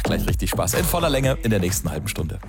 gleich richtig Spaß. In voller Länge in der nächsten halben Stunde.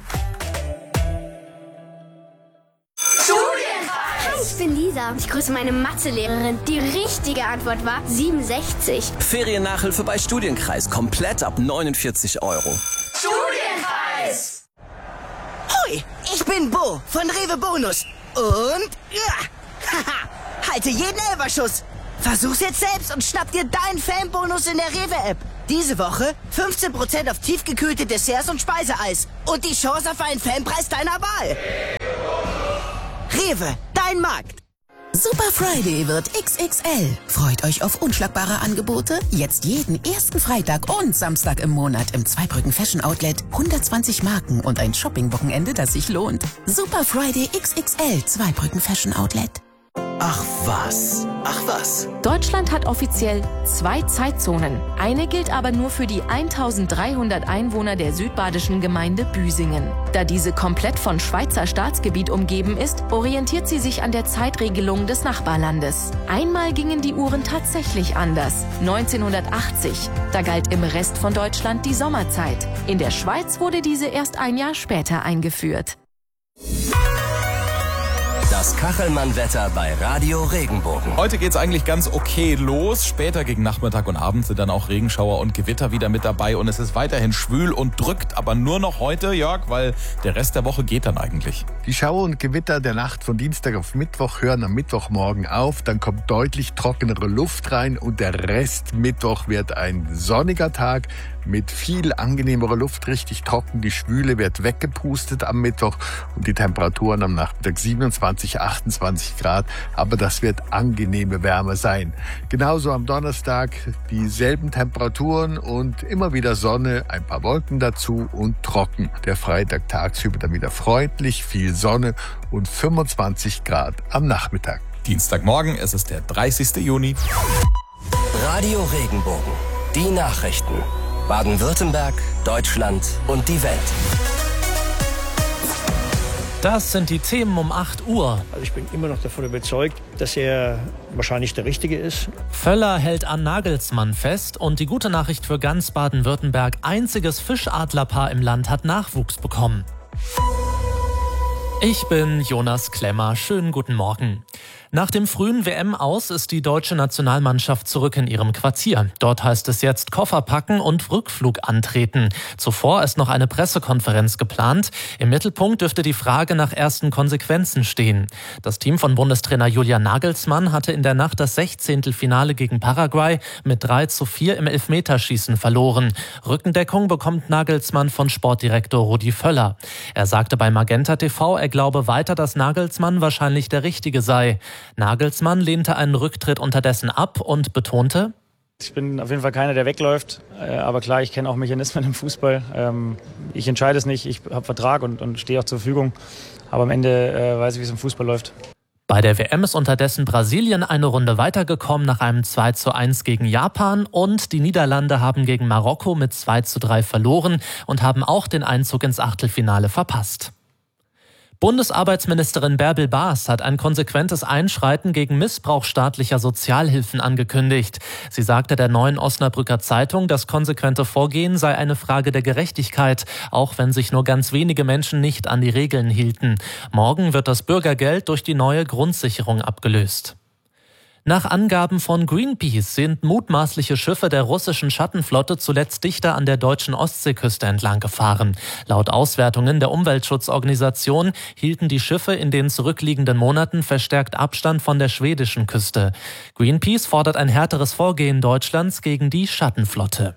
Ich bin Lisa. Ich grüße meine Mathelehrerin. Die richtige Antwort war 67. Feriennachhilfe bei Studienkreis. Komplett ab 49 €. Studienkreis! Hoi, ich bin Bo von Rewe Bonus. Und halte jeden Elferschuss. Versuch's jetzt selbst und schnapp dir deinen Fanbonus in der Rewe-App. Diese Woche 15% auf tiefgekühlte Desserts und Speiseeis. Und die Chance auf einen Fanpreis deiner Wahl. Rewe, dein Markt. Super Friday wird XXL. Freut euch auf unschlagbare Angebote. Jetzt jeden ersten Freitag und Samstag im Monat im Zweibrücken Fashion Outlet. 120 Marken und ein Shopping-Wochenende, das sich lohnt. Super Friday XXL, Zweibrücken Fashion Outlet. Ach was. Deutschland hat offiziell 2 Zeitzonen. Eine gilt aber nur für die 1300 Einwohner der südbadischen Gemeinde Büsingen. Da diese komplett von Schweizer Staatsgebiet umgeben ist, orientiert sie sich an der Zeitregelung des Nachbarlandes. Einmal gingen die Uhren tatsächlich anders. 1980. Da galt im Rest von Deutschland die Sommerzeit. In der Schweiz wurde diese erst ein Jahr später eingeführt. Das Kachelmann-Wetter bei Radio Regenbogen. Heute geht's eigentlich ganz okay los. Später gegen Nachmittag und Abend sind dann auch Regenschauer und Gewitter wieder mit dabei. Und es ist weiterhin schwül und drückt, aber nur noch heute, Jörg, weil der Rest der Woche geht dann eigentlich. Die Schauer und Gewitter der Nacht von Dienstag auf Mittwoch hören am Mittwochmorgen auf. Dann kommt deutlich trockenere Luft rein und der Rest Mittwoch wird ein sonniger Tag mit viel angenehmerer Luft, richtig trocken. Die Schwüle wird weggepustet am Mittwoch und die Temperaturen am Nachmittag 27, 28 Grad. Aber das wird angenehme Wärme sein. Genauso am Donnerstag dieselben Temperaturen und immer wieder Sonne, ein paar Wolken dazu und trocken. Der Freitag tagsüber dann wieder freundlich, viel Sonne und 25 Grad am Nachmittag. Dienstagmorgen, es ist der 30. Juni. Radio Regenbogen. Die Nachrichten. Baden-Württemberg, Deutschland und die Welt. Das sind die Themen um 8 Uhr. Also ich bin immer noch davon überzeugt, dass er wahrscheinlich der Richtige ist. Völler hält an Nagelsmann fest und die gute Nachricht für ganz Baden-Württemberg: einziges Fischadlerpaar im Land hat Nachwuchs bekommen. Ich bin Jonas Klemmer. Schönen guten Morgen. Nach dem frühen WM-Aus ist die deutsche Nationalmannschaft zurück in ihrem Quartier. Dort heißt es jetzt Koffer packen und Rückflug antreten. Zuvor ist noch eine Pressekonferenz geplant. Im Mittelpunkt dürfte die Frage nach ersten Konsequenzen stehen. Das Team von Bundestrainer Julian Nagelsmann hatte in der Nacht das 16. Finale gegen Paraguay mit 3:4 im Elfmeterschießen verloren. Rückendeckung bekommt Nagelsmann von Sportdirektor Rudi Völler. Er sagte bei Magenta TV, er glaube weiter, dass Nagelsmann wahrscheinlich der Richtige sei. Nagelsmann lehnte einen Rücktritt unterdessen ab und betonte: Ich bin auf jeden Fall keiner, der wegläuft. Aber klar, ich kenne auch Mechanismen im Fußball. Ich entscheide es nicht. Ich habe Vertrag und stehe auch zur Verfügung. Aber am Ende weiß ich, wie es im Fußball läuft. Bei der WM ist unterdessen Brasilien eine Runde weitergekommen nach einem 2:1 gegen Japan und die Niederlande haben gegen Marokko mit 2:3 verloren und haben auch den Einzug ins Achtelfinale verpasst. Bundesarbeitsministerin Bärbel Baas hat ein konsequentes Einschreiten gegen Missbrauch staatlicher Sozialhilfen angekündigt. Sie sagte der Neuen Osnabrücker Zeitung, das konsequente Vorgehen sei eine Frage der Gerechtigkeit, auch wenn sich nur ganz wenige Menschen nicht an die Regeln hielten. Morgen wird das Bürgergeld durch die neue Grundsicherung abgelöst. Nach Angaben von Greenpeace sind mutmaßliche Schiffe der russischen Schattenflotte zuletzt dichter an der deutschen Ostseeküste entlang gefahren. Laut Auswertungen der Umweltschutzorganisation hielten die Schiffe in den zurückliegenden Monaten verstärkt Abstand von der schwedischen Küste. Greenpeace fordert ein härteres Vorgehen Deutschlands gegen die Schattenflotte.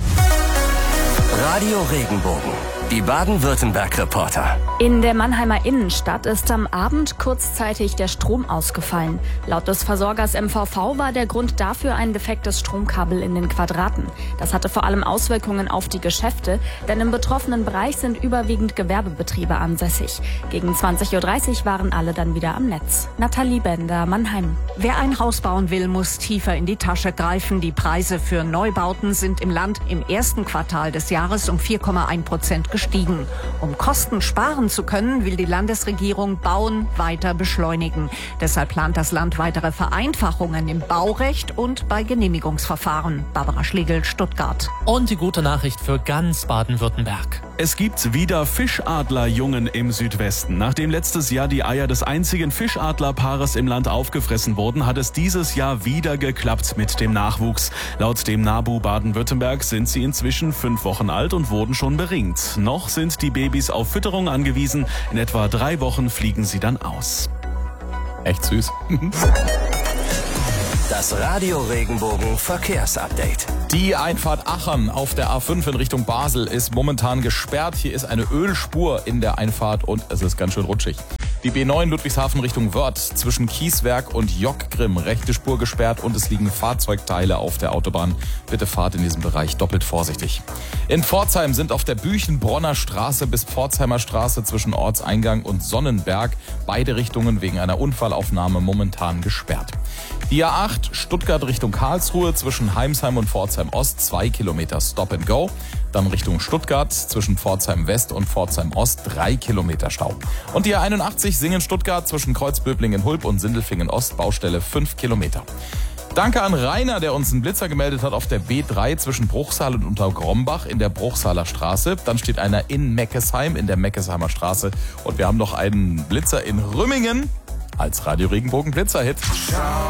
Radio Regenbogen. Die Baden-Württemberg-Reporter. In der Mannheimer Innenstadt ist am Abend kurzzeitig der Strom ausgefallen. Laut des Versorgers MVV war der Grund dafür ein defektes Stromkabel in den Quadraten. Das hatte vor allem Auswirkungen auf die Geschäfte, denn im betroffenen Bereich sind überwiegend Gewerbebetriebe ansässig. Gegen 20:30 Uhr waren alle dann wieder am Netz. Nathalie Bender, Mannheim. Wer ein Haus bauen will, muss tiefer in die Tasche greifen. Die Preise für Neubauten sind im Land im ersten Quartal des Jahres um 4,1% gestiegen. Um Kosten sparen zu können, will die Landesregierung Bauen weiter beschleunigen. Deshalb plant das Land weitere Vereinfachungen im Baurecht und bei Genehmigungsverfahren. Barbara Schlegel, Stuttgart. Und die gute Nachricht für ganz Baden-Württemberg. Es gibt wieder Fischadlerjungen im Südwesten. Nachdem letztes Jahr die Eier des einzigen Fischadlerpaares im Land aufgefressen wurden, hat es dieses Jahr wieder geklappt mit dem Nachwuchs. Laut dem NABU Baden-Württemberg sind sie inzwischen 5 Wochen alt und wurden schon beringt. Noch sind die Babys auf Fütterung angewiesen. In etwa 3 Wochen fliegen sie dann aus. Echt süß. Das Radio Regenbogen Verkehrsupdate. Die Einfahrt Achern auf der A5 in Richtung Basel ist momentan gesperrt. Hier ist eine Ölspur in der Einfahrt und es ist ganz schön rutschig. Die B9 Ludwigshafen Richtung Wörth zwischen Kieswerk und Jockgrimm, rechte Spur gesperrt und es liegen Fahrzeugteile auf der Autobahn. Bitte fahrt in diesem Bereich doppelt vorsichtig. In Pforzheim sind auf der Büchenbronner Straße bis Pforzheimer Straße zwischen Ortseingang und Sonnenberg beide Richtungen wegen einer Unfallaufnahme momentan gesperrt. Die A8 Stuttgart Richtung Karlsruhe zwischen Heimsheim und Pforzheim Ost 2 Kilometer Stop and Go. Dann Richtung Stuttgart zwischen Pforzheim West und Pforzheim Ost 3 Kilometer Stau. Und die A81 Singen-Stuttgart zwischen Kreuzböblingen-Hulb und Sindelfingen Ost Baustelle 5 Kilometer. Danke an Rainer, der uns einen Blitzer gemeldet hat auf der B3 zwischen Bruchsal und Untergrombach in der Bruchsaler Straße. Dann steht einer in Meckesheim in der Meckesheimer Straße. Und wir haben noch einen Blitzer in Rümmingen als Radio Regenbogen Blitzerhit.